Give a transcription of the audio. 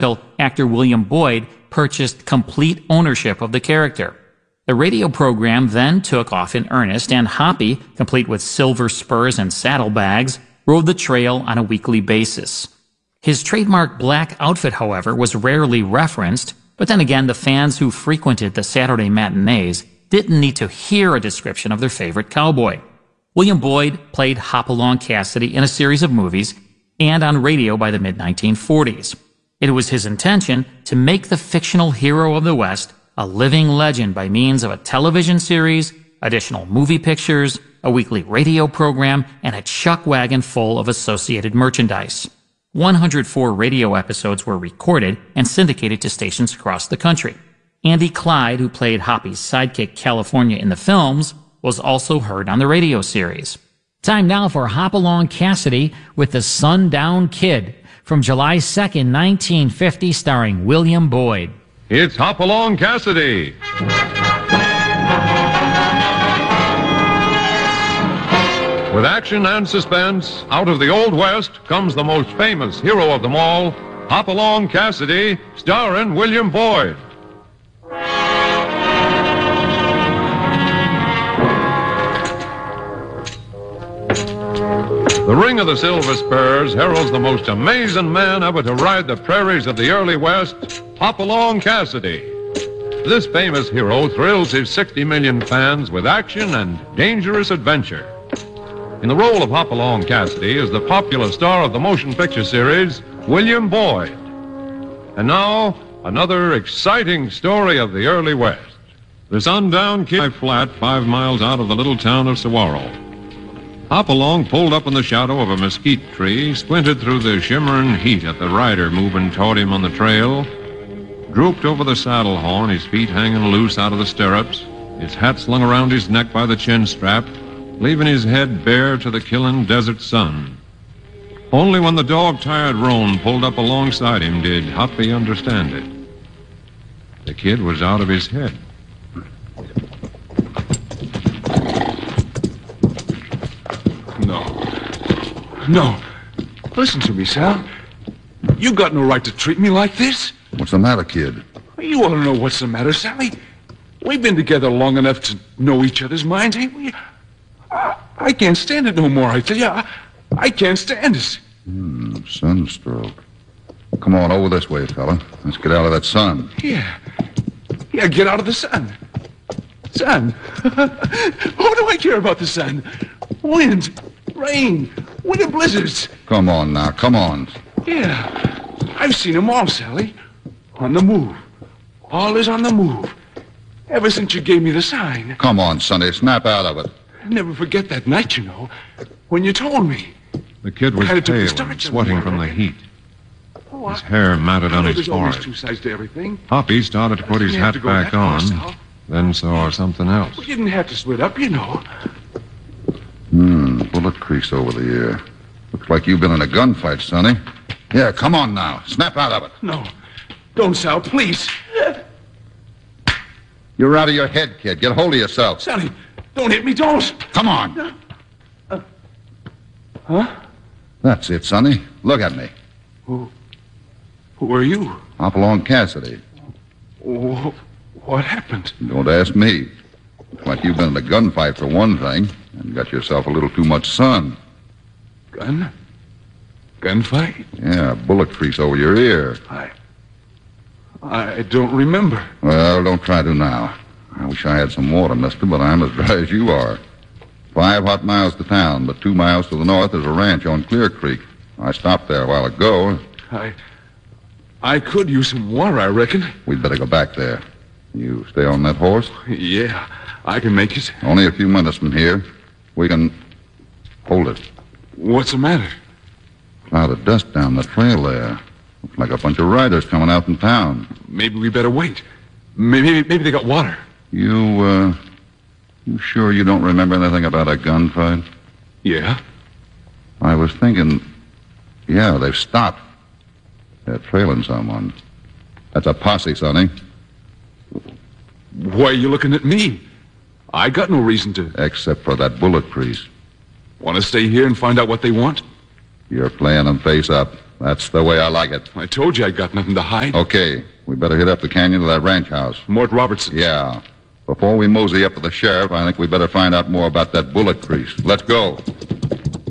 actor William Boyd purchased complete ownership of the character. The radio program then took off in earnest, and Hoppy, complete with silver spurs and saddlebags, rode the trail on a weekly basis. His trademark black outfit, however, was rarely referenced, but then again, the fans who frequented the Saturday matinees didn't need to hear a description of their favorite cowboy. William Boyd played Hopalong Cassidy in a series of movies and on radio by the mid-1940s. It was his intention to make the fictional hero of the West a living legend by means of a television series, additional movie pictures, a weekly radio program, and a chuck wagon full of associated merchandise. 104 radio episodes were recorded and syndicated to stations across the country. Andy Clyde, who played Hoppy's sidekick California in the films, was also heard on the radio series. Time now for Hopalong Cassidy with the Sundown Kid from July 2nd, 1950, starring William Boyd. It's Hopalong Cassidy. With action and suspense, out of the Old West comes the most famous hero of them all, Hopalong Cassidy, starring William Boyd. The ring of the Silver Spurs heralds the most amazing man ever to ride the prairies of the early West, Hopalong Cassidy. This famous hero thrills his 60 million fans with action and dangerous adventure. In the role of Hopalong Cassidy is the popular star of the motion picture series, William Boyd. And now, another exciting story of the early West. The Sundown Kid flat 5 miles out of the little town of Saguaro. Hopalong pulled up in the shadow of a mesquite tree, squinted through the shimmering heat at the rider moving toward him on the trail, drooped over the saddle horn, his feet hanging loose out of the stirrups, his hat slung around his neck by the chin strap, leaving his head bare to the killing desert sun. Only when the dog-tired roan pulled up alongside him did Hoppy understand it. The kid was out of his head. No. Listen to me, Sal. You got no right to treat me like this. What's the matter, kid? You ought to know what's the matter, Sally. We've been together long enough to know each other's minds, ain't we? I can't stand it no more, I tell you. I can't stand it. Sunstroke. Come on, over this way, fella. Let's get out of that sun. Yeah, get out of the sun. Sun? What do I care about the sun? Wind, rain, winter blizzards. Come on now, come on. Yeah, I've seen them all, Sally. On the move. All is on the move. Ever since you gave me the sign. Come on, Sonny, snap out of it. I'll never forget that night, you know, when you told me. The kid was pale and sweating from the heat. His hair matted on his forehead. There's always two sides to everything. Hoppy started to put his hat back on, then saw something else. We didn't have to split up, you know. Bullet crease over the ear. Looks like you've been in a gunfight, Sonny. Yeah, come on now. Snap out of it. No. Don't, Sal, please. You're out of your head, kid. Get hold of yourself. Sally, don't hit me, don't. Come on. Huh? That's it, Sonny. Look at me. Who are you? Hopalong Cassidy. What happened? Don't ask me. Looks like you've been in a gunfight for one thing, and got yourself a little too much sun. Gunfight? Yeah, bullet crease over your ear. I don't remember. Well, don't try to now. I wish I had some water, mister, but I'm as dry as you are. 5 hot miles to town, but 2 miles to the north is a ranch on Clear Creek. I stopped there a while ago. I could use some water, I reckon. We'd better go back there. You stay on that horse? Yeah, I can make it. Only a few minutes from here. We can hold it. What's the matter? Cloud of dust down the trail there. Looks like a bunch of riders coming out from town. Maybe we better wait. Maybe they got water. You sure you don't remember anything about a gunfight? Yeah. I was thinking, yeah, they've stopped. They're trailing someone. That's a posse, Sonny. Why are you looking at me? I got no reason to. Except for that bullet crease. Want to stay here and find out what they want? You're playing them face up. That's the way I like it. I told you I got nothing to hide. Okay, we better hit up the canyon to that ranch house. Mort Robertson. Yeah. Before we mosey up to the sheriff, I think we better find out more about that bullet crease. Let's go.